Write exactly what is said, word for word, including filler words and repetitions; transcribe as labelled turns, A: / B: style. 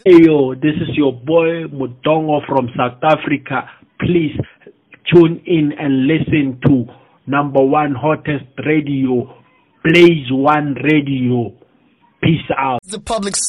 A: Ayo, this is your boy Mutongo from South Africa. Please tune in and listen to number one hottest radio, Blaze One Radio. Peace out.
B: The public